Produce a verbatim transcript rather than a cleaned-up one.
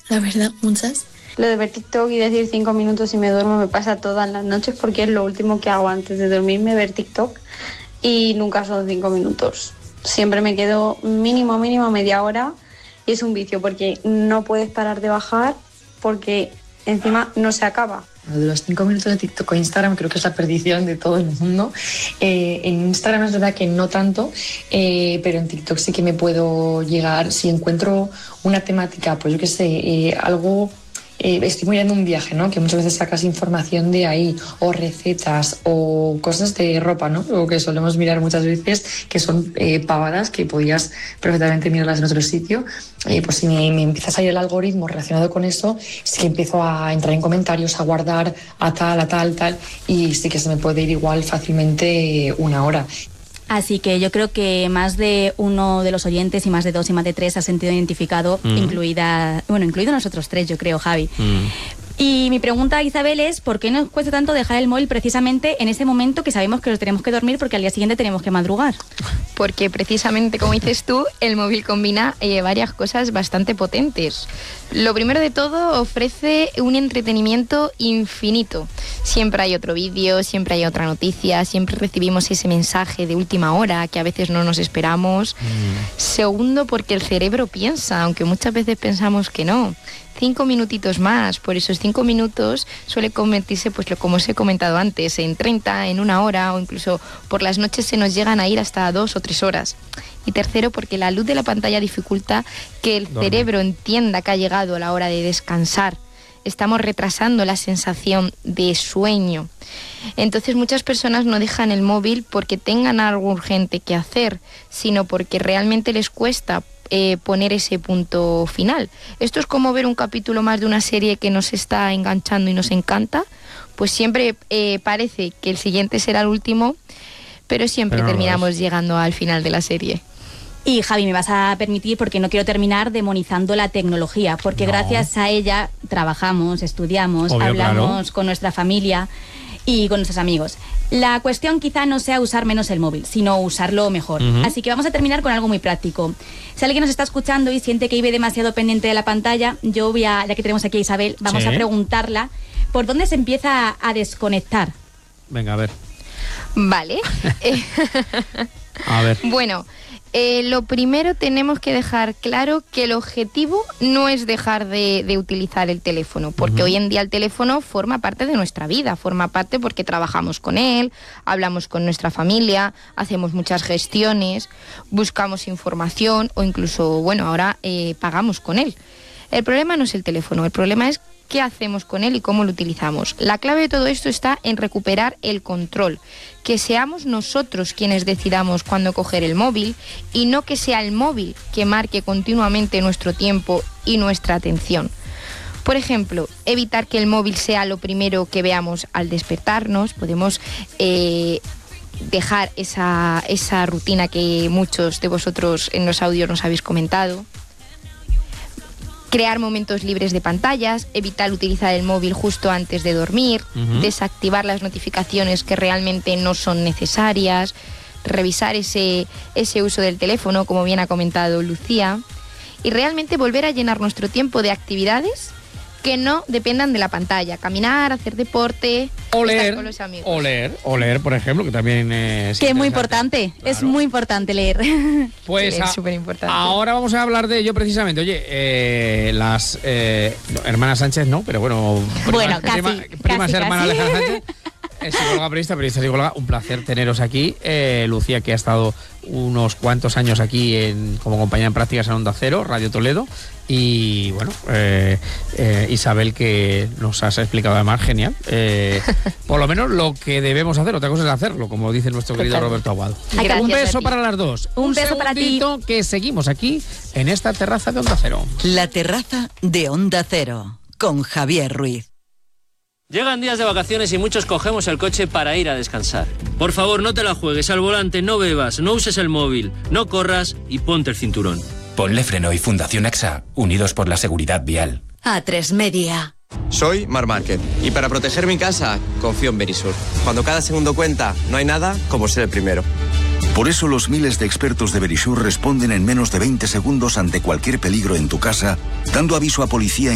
la verdad, muchas. Lo de ver TikTok y decir cinco minutos y me duermo me pasa todas las noches porque es lo último que hago antes de dormirme, ver TikTok, y nunca son cinco minutos. Siempre me quedo mínimo, mínimo media hora y es un vicio porque no puedes parar de bajar porque encima no se acaba. Lo de los cinco minutos de TikTok o Instagram creo que es la perdición de todo el mundo. Eh, en Instagram es verdad que no tanto, eh, pero en TikTok sí que me puedo llegar. Si encuentro una temática, pues yo qué sé, eh, algo... Eh, estoy mirando un viaje, ¿no? Que muchas veces sacas información de ahí, o recetas, o cosas de ropa, ¿no? O que solemos mirar muchas veces, que son eh, pavadas, que podías perfectamente mirarlas en otro sitio. Eh, pues si me, me empieza a salir el algoritmo relacionado con eso, sí que empiezo a entrar en comentarios, a guardar a tal, a tal, tal, y sí que se me puede ir igual fácilmente una hora. Así que yo creo que más de uno de los oyentes y más de dos y más de tres se ha sentido identificado, mm. incluida, bueno, incluido nosotros tres, yo creo, Javi. Mm. Y mi pregunta a Isabel es, ¿por qué nos cuesta tanto dejar el móvil precisamente en ese momento que sabemos que nos tenemos que dormir porque al día siguiente tenemos que madrugar? Porque precisamente, como dices tú, el móvil combina eh, varias cosas bastante potentes. Lo primero de todo, ofrece un entretenimiento infinito. Siempre hay otro vídeo, siempre hay otra noticia, siempre recibimos ese mensaje de última hora que a veces no nos esperamos. Mm. Segundo, porque el cerebro piensa, aunque muchas veces pensamos que no. Cinco minutitos más, por esos cinco minutos suele convertirse, pues como os he comentado antes, en treinta, en una hora, o incluso por las noches se nos llegan a ir hasta dos o tres horas. Y tercero, porque la luz de la pantalla dificulta que el Dorme. cerebro entienda que ha llegado la hora de descansar. Estamos retrasando la sensación de sueño. Entonces muchas personas no dejan el móvil porque tengan algo urgente que hacer, sino porque realmente les cuesta Eh, poner ese punto final. Esto es como ver un capítulo más de una serie que nos está enganchando y nos encanta, pues siempre eh, parece que el siguiente será el último, pero siempre pero no terminamos llegando al final de la serie. Y Javi, me vas a permitir, porque no quiero terminar demonizando la tecnología, porque no. gracias a ella trabajamos, estudiamos, Obvio, hablamos claro. con nuestra familia y con nuestros amigos. La cuestión quizá no sea usar menos el móvil, sino usarlo mejor. Uh-huh. Así que vamos a terminar con algo muy práctico. Si alguien nos está escuchando y siente que vive demasiado pendiente de la pantalla, yo voy a, ya que tenemos aquí a Isabel, vamos sí. a preguntarla por dónde se empieza a desconectar. Venga, a ver. Vale. a ver. Bueno, Eh, lo primero tenemos que dejar claro que el objetivo no es dejar de, de utilizar el teléfono, porque uh-huh. hoy en día el teléfono forma parte de nuestra vida, forma parte porque trabajamos con él, hablamos con nuestra familia, hacemos muchas gestiones, buscamos información o incluso, bueno, ahora eh, pagamos con él. El problema no es el teléfono, el problema es qué hacemos con él y cómo lo utilizamos. La clave de todo esto está en recuperar el control, que seamos nosotros quienes decidamos cuándo coger el móvil y no que sea el móvil que marque continuamente nuestro tiempo y nuestra atención. Por ejemplo, evitar que el móvil sea lo primero que veamos al despertarnos. Podemos eh, dejar esa, esa rutina que muchos de vosotros en los audios nos habéis comentado. Crear momentos libres de pantallas, evitar utilizar el móvil justo antes de dormir, uh-huh. desactivar las notificaciones que realmente no son necesarias, revisar ese, ese uso del teléfono, como bien ha comentado Lucía, y realmente volver a llenar nuestro tiempo de actividades que no dependan de la pantalla. Caminar, hacer deporte, o leer, estar con los amigos. O leer, o leer, por ejemplo, que también es que es muy importante, claro. es muy importante leer. Pues sí, es súper importante. Ahora vamos a hablar de ello precisamente. Oye, eh, las eh, no, hermanas Sánchez no, pero bueno, prima, bueno casi, prima, primas casi, hermanas casi. Alejandra Sánchez. Es psicóloga, periodista, periodista, psicóloga. Un placer teneros aquí. Eh, Lucía, que ha estado unos cuantos años aquí en, como compañera en prácticas en Onda Cero, Radio Toledo. Y bueno, eh, eh, Isabel, que nos has explicado además, genial. Eh, por lo menos lo que debemos hacer, otra cosa es hacerlo, como dice nuestro querido Total. Roberto Aguado. Gracias, un beso para las dos. Un, un beso para ti. Que seguimos aquí en esta terraza de Onda Cero. La terraza de Onda Cero, con Javier Ruiz. Llegan días de vacaciones y muchos cogemos el coche para ir a descansar. Por favor, no te la juegues al volante, no bebas, no uses el móvil, no corras y ponte el cinturón. Ponle Freno y Fundación AXA, unidos por la seguridad vial. A tres Media. Soy Mar Márquez y para proteger mi casa confío en Verisur. Cuando cada segundo cuenta, no hay nada como ser el primero. Por eso los miles de expertos de Verisur responden en menos de veinte segundos ante cualquier peligro en tu casa, dando aviso a policía